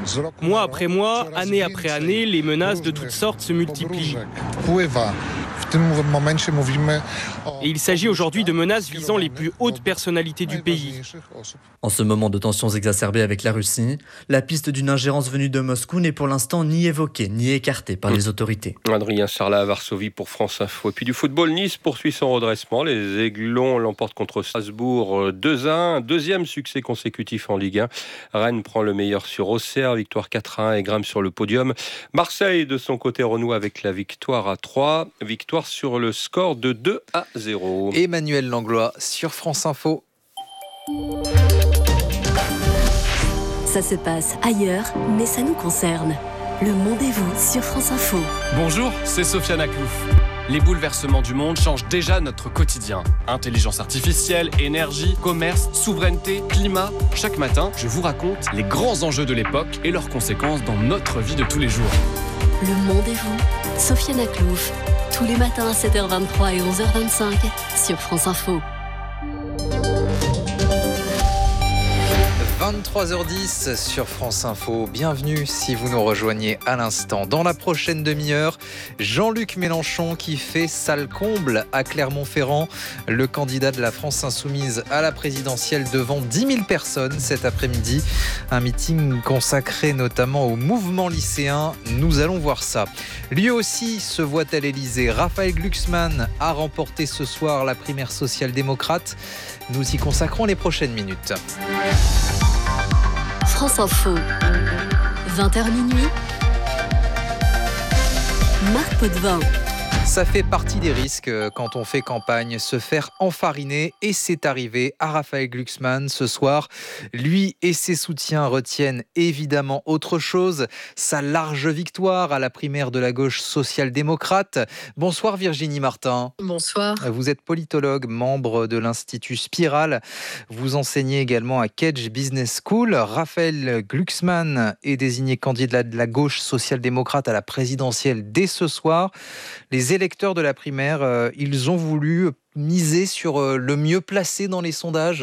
Mois après mois, année après année, les menaces de toutes sortes se multiplient. Et il s'agit aujourd'hui de menaces visant les plus hautes personnalités du pays. En ce moment de tensions exacerbées avec la Russie, la piste d'une ingérence venue de Moscou n'est pour l'instant ni évoquée ni écartée par les autorités. Adrien Charlat à Varsovie pour France Info. Et puis du football, Nice poursuit son redressement. Les Aiglons l'emportent contre Strasbourg 2-1. Deuxième succès consécutif en Ligue 1. Rennes prend le meilleur sur Auxerre, victoire 4-1 et grimpe sur le podium. Marseille, de son côté, renoue avec la victoire à 3. Victoire sur le score de 2-0. Emmanuel Langlois sur France Info. Ça se passe ailleurs, mais ça nous concerne. Le Monde et vous sur France Info. Bonjour, c'est Sofiane Aklouf. Les bouleversements du monde changent déjà notre quotidien. Intelligence artificielle, énergie, commerce, souveraineté, climat. Chaque matin, je vous raconte les grands enjeux de l'époque et leurs conséquences dans notre vie de tous les jours. Le Monde et vous, Sofiane Aklouf. Tous les matins à 7h23 et 11h25 sur France Info. 23h10 sur France Info. Bienvenue si vous nous rejoignez à l'instant. Dans la prochaine demi-heure, Jean-Luc Mélenchon qui fait salle comble à Clermont-Ferrand. Le candidat de la France Insoumise à la présidentielle devant 10 000 personnes cet après-midi. Un meeting consacré notamment au mouvement lycéen. Nous allons voir ça. Lui aussi se voit à l'Elysée. Raphaël Glucksmann a remporté ce soir la primaire social-démocrate. Nous y consacrons les prochaines minutes. France Info, 20h minuit, Marc Potvin. Ça fait partie des risques quand on fait campagne, se faire enfariner, et c'est arrivé à Raphaël Glucksmann ce soir. Lui et ses soutiens retiennent évidemment autre chose, sa large victoire à la primaire de la gauche social-démocrate. Bonsoir Virginie Martin. Bonsoir. Vous êtes politologue, membre de l'Institut Spiral. Vous enseignez également à Cage Business School. Raphaël Glucksmann est désigné candidat de la gauche social-démocrate à la présidentielle dès ce soir. Les électeurs de la primaire, ils ont voulu miser sur le mieux placé dans les sondages.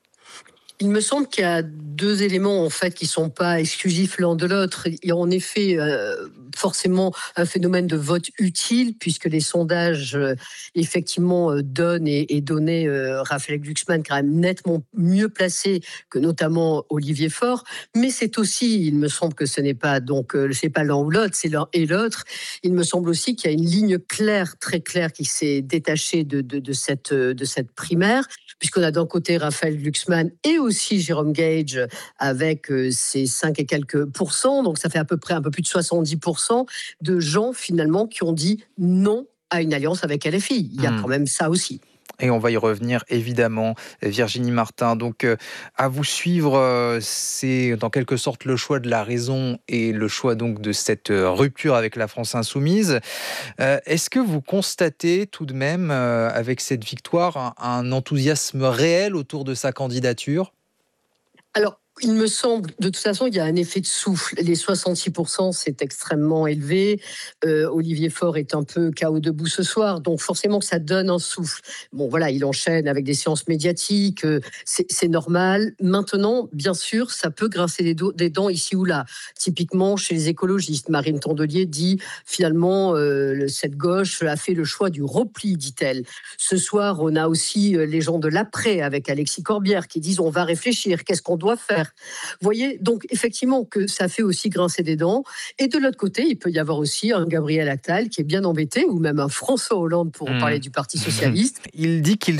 Il me semble qu'il y a deux éléments en fait qui sont pas exclusifs l'un de l'autre. Il y a en effet forcément un phénomène de vote utile puisque les sondages effectivement donnent et donnaient Raphaël Glucksmann quand même nettement mieux placé que notamment Olivier Faure. Mais c'est aussi, il me semble que ce n'est pas donc c'est pas l'un ou l'autre, c'est l'un et l'autre. Il me semble aussi qu'il y a une ligne claire, très claire, qui s'est détachée de cette primaire, puisqu'on a d'un côté Raphaël Glucksmann et aussi Jérôme Gage avec ses 5 et quelques pourcents, donc ça fait à peu près un peu plus de 70% de gens finalement qui ont dit non à une alliance avec LFI. Il y a quand même ça aussi. Et on va y revenir évidemment, Virginie Martin. Donc à vous suivre, c'est dans quelque sorte le choix de la raison et le choix donc de cette rupture avec la France Insoumise. Est-ce que vous constatez tout de même avec cette victoire un enthousiasme réel autour de sa candidature ? Alors, il me semble, de toute façon, il y a un effet de souffle. Les 66%, c'est extrêmement élevé. Olivier Faure est un peu KO debout ce soir, donc forcément que ça donne un souffle. Bon, voilà, il enchaîne avec des séances médiatiques, c'est normal. Maintenant, bien sûr, ça peut grincer des dents ici ou là. Typiquement, chez les écologistes, Marine Tondelier dit, finalement, cette gauche a fait le choix du repli, dit-elle. Ce soir, on a aussi les gens de l'après, avec Alexis Corbière, qui disent, on va réfléchir, qu'est-ce qu'on doit faire ? Vous voyez, donc effectivement que ça fait aussi grincer des dents. Et de l'autre côté, il peut y avoir aussi un Gabriel Attal qui est bien embêté, ou même un François Hollande pour parler du Parti Socialiste. Il dit qu'il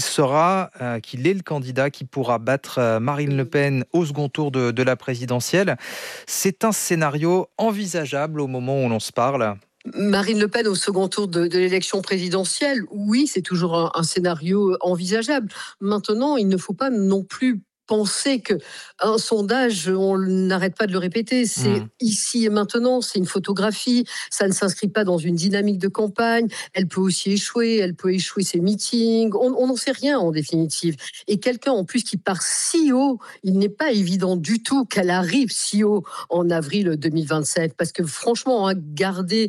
est le candidat qui pourra battre Marine Le Pen au second tour de la présidentielle. C'est un scénario envisageable au moment où l'on se parle. Marine Le Pen au second tour de l'élection présidentielle, oui, c'est toujours un scénario envisageable. Maintenant, il ne faut pas non plus penser qu'un sondage, on n'arrête pas de le répéter, c'est ici et maintenant, c'est une photographie, ça ne s'inscrit pas dans une dynamique de campagne, elle peut aussi échouer, elle peut échouer ses meetings, on n'en sait rien en définitive. Et quelqu'un en plus qui part si haut, il n'est pas évident du tout qu'elle arrive si haut en avril 2027, parce que franchement, garder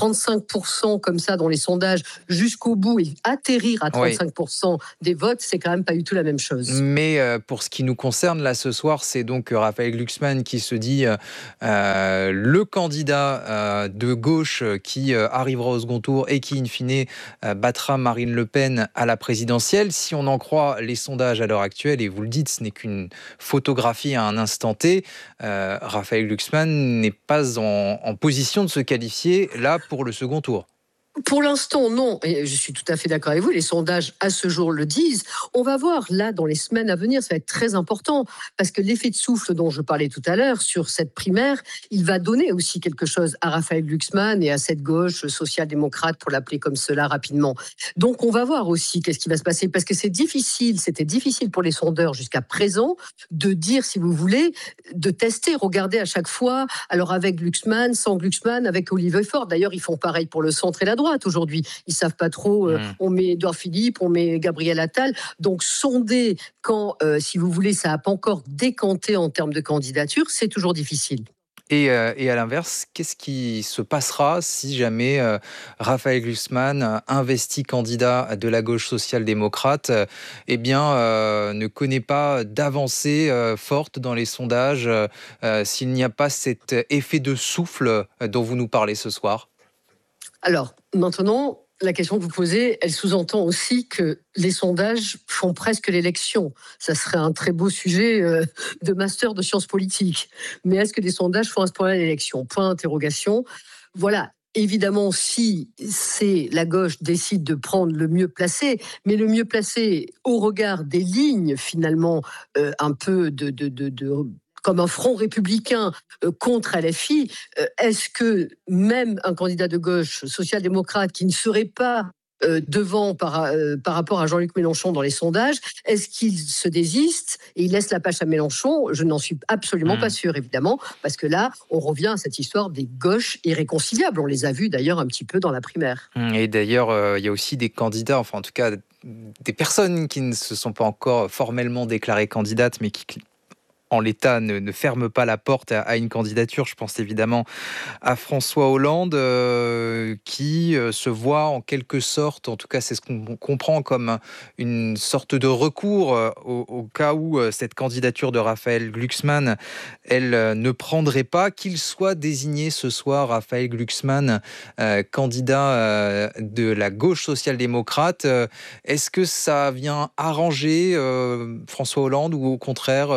35% comme ça dans les sondages jusqu'au bout et atterrir à 35% des votes, c'est quand même pas du tout la même chose. Mais pour ce qui nous nous concerne là ce soir, c'est donc Raphaël Glucksmann qui se dit le candidat de gauche qui arrivera au second tour et qui in fine battra Marine Le Pen à la présidentielle. Si on en croit les sondages à l'heure actuelle, et vous le dites, ce n'est qu'une photographie à un instant T, Raphaël Glucksmann n'est pas en position de se qualifier là pour le second tour. Pour l'instant, non. Et je suis tout à fait d'accord avec vous. Les sondages, à ce jour, le disent. On va voir, là, dans les semaines à venir, ça va être très important. Parce que l'effet de souffle dont je parlais tout à l'heure sur cette primaire, il va donner aussi quelque chose à Raphaël Glucksmann et à cette gauche social-démocrate, pour l'appeler comme cela rapidement. Donc, on va voir aussi qu'est-ce qui va se passer. Parce que c'était difficile pour les sondeurs jusqu'à présent de dire, si vous voulez, de tester, regarder à chaque fois, alors avec Glucksmann, sans Glucksmann, avec Olivier Faure. D'ailleurs, ils font pareil pour le centre et la droite aujourd'hui. Ils savent pas trop, on met Édouard Philippe, on met Gabriel Attal. Donc sonder quand, si vous voulez, ça n'a pas encore décanté en termes de candidature, c'est toujours difficile. Et à l'inverse, qu'est-ce qui se passera si jamais Raphaël Glucksmann, investi candidat de la gauche social-démocrate, ne connaît pas d'avancée forte dans les sondages, s'il n'y a pas cet effet de souffle dont vous nous parlez ce soir? Alors, maintenant, la question que vous posez, elle sous-entend aussi que les sondages font presque l'élection. Ça serait un très beau sujet de master de sciences politiques. Mais est-ce que les sondages font à ce point-là l'élection ? Point d'interrogation. Voilà. Évidemment, si la gauche décide de prendre le mieux placé, mais le mieux placé au regard des lignes, finalement, un peu comme un front républicain contre LFI, est-ce que même un candidat de gauche social-démocrate qui ne serait pas devant par rapport à Jean-Luc Mélenchon dans les sondages, est-ce qu'il se désiste et il laisse la passe à Mélenchon ? Je n'en suis absolument pas sûre, évidemment, parce que là, on revient à cette histoire des gauches irréconciliables. On les a vus d'ailleurs un petit peu dans la primaire. Et d'ailleurs, il y a aussi des candidats, enfin en tout cas des personnes qui ne se sont pas encore formellement déclarées candidates, mais qui en l'état ne ferme pas la porte à une candidature. Je pense évidemment à François Hollande qui se voit en quelque sorte, en tout cas c'est ce qu'on comprend, comme une sorte de recours au cas où cette candidature de Raphaël Glucksmann, elle ne prendrait pas. Qu'il soit désigné ce soir, Raphaël Glucksmann, candidat de la gauche social-démocrate, est-ce que ça vient arranger François Hollande ou au contraire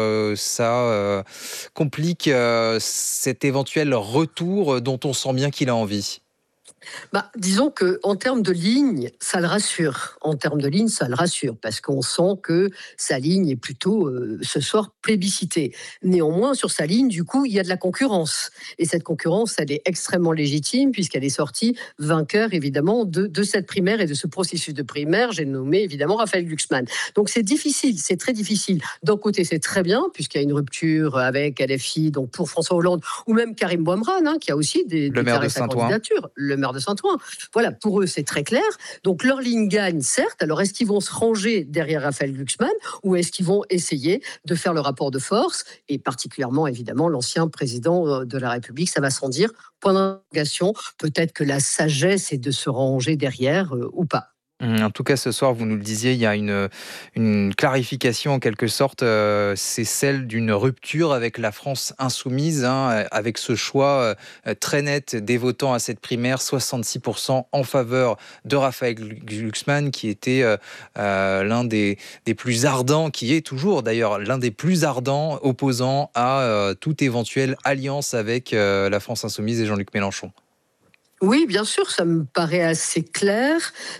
ça complique cet éventuel retour dont on sent bien qu'il a envie? Disons qu'en termes de ligne, ça le rassure. Parce qu'on sent que sa ligne est plutôt, ce soir, plébiscitée. Néanmoins, sur sa ligne, du coup, il y a de la concurrence. Et cette concurrence, elle est extrêmement légitime, puisqu'elle est sortie vainqueur, évidemment, de cette primaire et de ce processus de primaire. J'ai nommé, évidemment, Raphaël Glucksmann. Donc, c'est difficile, c'est très difficile. D'un côté, c'est très bien, puisqu'il y a une rupture avec LFI, donc pour François Hollande, ou même Karim Bouamrane, qui a aussi déclaré sa candidature. Le maire de Saint-Ouen. Voilà, pour eux, c'est très clair. Donc, leur ligne gagne, certes. Alors, est-ce qu'ils vont se ranger derrière Raphaël Glucksmann ou est-ce qu'ils vont essayer de faire le rapport de force? Et particulièrement, évidemment, l'ancien président de la République, ça va sans dire. Point d'interrogation. Peut-être que la sagesse est de se ranger derrière ou pas. En tout cas, ce soir, vous nous le disiez, il y a une clarification en quelque sorte. C'est celle d'une rupture avec la France insoumise, avec ce choix très net des votants à cette primaire, 66% en faveur de Raphaël Glucksmann, qui était l'un des plus ardents, qui est toujours d'ailleurs l'un des plus ardents opposants à toute éventuelle alliance avec la France insoumise et Jean-Luc Mélenchon. Oui, bien sûr, ça me paraît assez clair.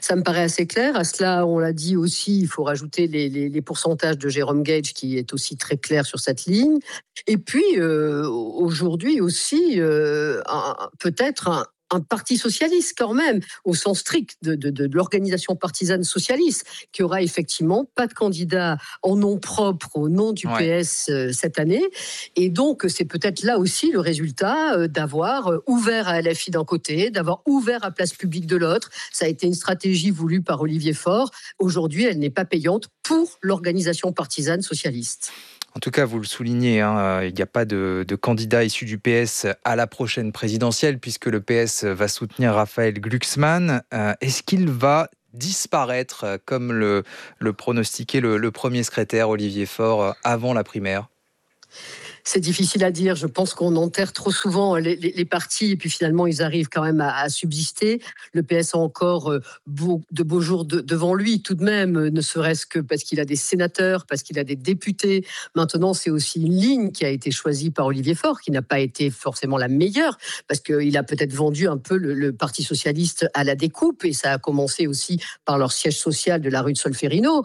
À cela, on l'a dit aussi, il faut rajouter les pourcentages de Jérôme Gage, qui est aussi très clair sur cette ligne. Et puis, aujourd'hui aussi, peut-être un parti socialiste quand même, au sens strict de l'organisation partisane socialiste, qui aura effectivement pas de candidat en nom propre au nom du PS cette année. Et donc, c'est peut-être là aussi le résultat d'avoir ouvert à LFI d'un côté, d'avoir ouvert à Place Publique de l'autre. Ça a été une stratégie voulue par Olivier Faure. Aujourd'hui, elle n'est pas payante pour l'organisation partisane socialiste. En tout cas, vous le soulignez, il n'y a pas de candidat issu du PS à la prochaine présidentielle, puisque le PS va soutenir Raphaël Glucksmann. Est-ce qu'il va disparaître, comme le pronostiquait le premier secrétaire Olivier Faure avant la primaire? C'est difficile à dire. Je pense qu'on enterre trop souvent les partis et puis finalement ils arrivent quand même à subsister. Le PS a encore de beaux jours devant lui tout de même, ne serait-ce que parce qu'il a des sénateurs, parce qu'il a des députés. Maintenant, c'est aussi une ligne qui a été choisie par Olivier Faure, qui n'a pas été forcément la meilleure, parce qu'il a peut-être vendu un peu le Parti socialiste à la découpe, et ça a commencé aussi par leur siège social de la rue de Solferino.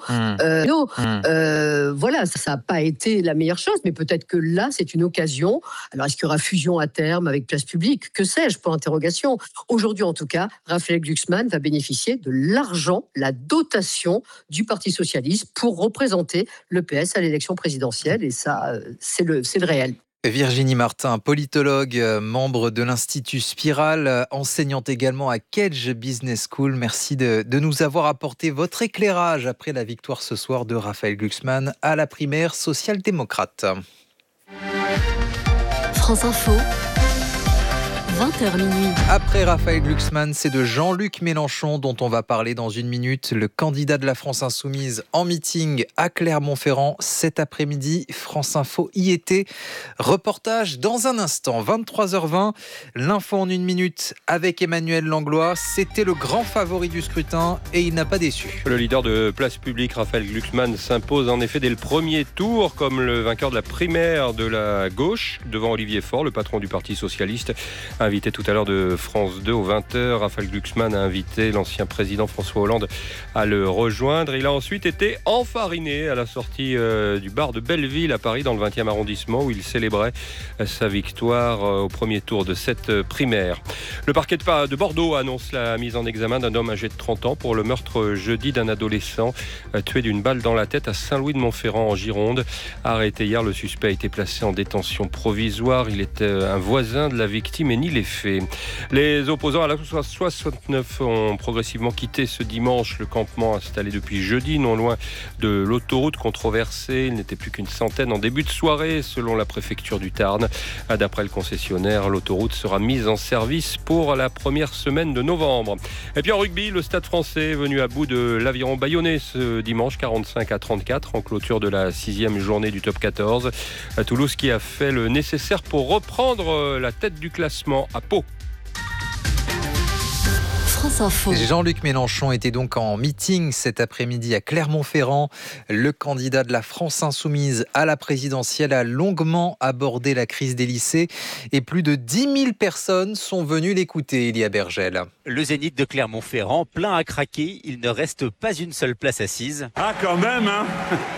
Voilà, ça n'a pas été la meilleure chose, mais peut-être que là, c'est une occasion. Alors, est-ce qu'il y aura fusion à terme avec Place Publique? Que sais-je, pour interrogation. Aujourd'hui, en tout cas, Raphaël Glucksmann va bénéficier de l'argent, la dotation du Parti socialiste pour représenter le PS à l'élection présidentielle. Et ça, c'est le réel. Virginie Martin, politologue, membre de l'Institut Spiral, enseignante également à Kedge Business School. Merci de nous avoir apporté votre éclairage après la victoire ce soir de Raphaël Glucksmann à la primaire social-démocrate. France Info, 20h minuit. Après Raphaël Glucksmann, c'est de Jean-Luc Mélenchon dont on va parler dans une minute, le candidat de la France Insoumise en meeting à Clermont-Ferrand cet après-midi. France Info y était. Reportage dans un instant, 23h20. L'info en une minute avec Emmanuel Langlois. C'était le grand favori du scrutin et il n'a pas déçu. Le leader de Place Publique, Raphaël Glucksmann, s'impose en effet dès le premier tour comme le vainqueur de la primaire de la gauche devant Olivier Faure, le patron du Parti socialiste. Invité tout à l'heure de France 2 aux 20h, Raphaël Glucksmann a invité l'ancien président François Hollande à le rejoindre. Il a ensuite été enfariné à la sortie du bar de Belleville à Paris, dans le 20e arrondissement, où il célébrait sa victoire au premier tour de cette primaire. Le parquet de Bordeaux annonce la mise en examen d'un homme âgé de 30 ans pour le meurtre jeudi d'un adolescent tué d'une balle dans la tête à Saint-Louis-de-Montferrand en Gironde. Arrêté hier, le suspect a été placé en détention provisoire. Il était un voisin de la victime et ni les faits. Les opposants à la 69 ont progressivement quitté ce dimanche le campement installé depuis jeudi, non loin de l'autoroute controversée. Il n'était plus qu'une centaine en début de soirée, selon la préfecture du Tarn. D'après le concessionnaire, l'autoroute sera mise en service pour la première semaine de novembre. Et puis en rugby, le Stade français est venu à bout de l'Aviron bayonnais ce dimanche, 45-34, en clôture de la 6e journée du top 14. À Toulouse qui a fait le nécessaire pour reprendre la tête du classement à Pau. France Info. Jean-Luc Mélenchon était donc en meeting cet après-midi à Clermont-Ferrand. Le candidat de la France Insoumise à la présidentielle a longuement abordé la crise des lycées et plus de 10 000 personnes sont venues l'écouter, Elia Bergel. Le Zénith de Clermont-Ferrand, plein à craquer, il ne reste pas une seule place assise. Ah quand même, hein.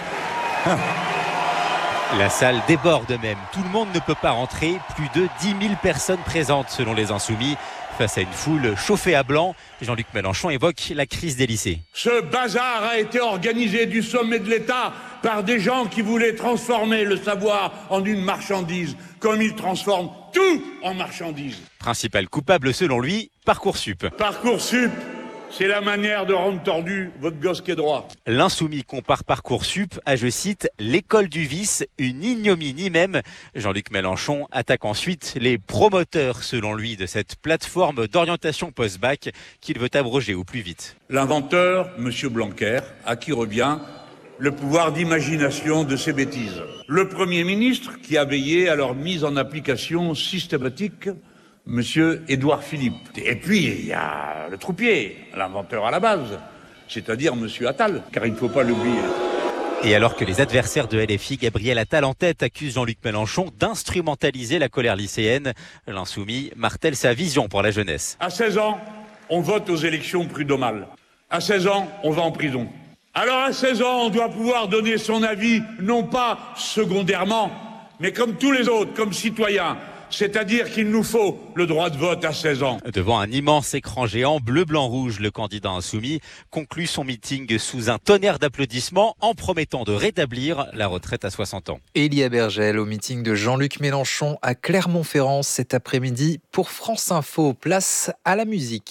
La salle déborde même, tout le monde ne peut pas rentrer, plus de 10 000 personnes présentes selon les Insoumis. Face à une foule chauffée à blanc, Jean-Luc Mélenchon évoque la crise des lycées. Ce bazar a été organisé du sommet de l'État par des gens qui voulaient transformer le savoir en une marchandise, comme ils transforment tout en marchandise. Principal coupable selon lui, Parcoursup. Parcoursup, c'est la manière de rendre tordu votre gosse qui est droit. L'insoumis compare Parcoursup à, je cite, l'école du vice, une ignominie même. Jean-Luc Mélenchon attaque ensuite les promoteurs, selon lui, de cette plateforme d'orientation post-bac qu'il veut abroger au plus vite. L'inventeur, M. Blanquer, à qui revient le pouvoir d'imagination de ces bêtises. Le Premier ministre, qui a veillé à leur mise en application systématique, Monsieur Édouard Philippe. Et puis, il y a le troupier, l'inventeur à la base, c'est-à-dire Monsieur Attal, car il ne faut pas l'oublier. Et alors que les adversaires de LFI, Gabriel Attal en tête, accusent Jean-Luc Mélenchon d'instrumentaliser la colère lycéenne, l'insoumis martèle sa vision pour la jeunesse. À 16 ans, on vote aux élections prud'homales. À 16 ans, on va en prison. Alors à 16 ans, on doit pouvoir donner son avis, non pas secondairement, mais comme tous les autres, comme citoyens. C'est-à-dire qu'il nous faut le droit de vote à 16 ans. Devant un immense écran géant bleu-blanc-rouge, le candidat insoumis conclut son meeting sous un tonnerre d'applaudissements en promettant de rétablir la retraite à 60 ans. Elia Bergel au meeting de Jean-Luc Mélenchon à Clermont-Ferrand cet après-midi pour France Info. Place à la musique.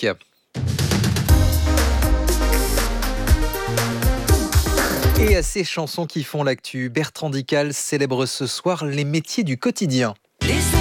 Et à ces chansons qui font l'actu, Bertrand Dical célèbre ce soir les métiers du quotidien. Les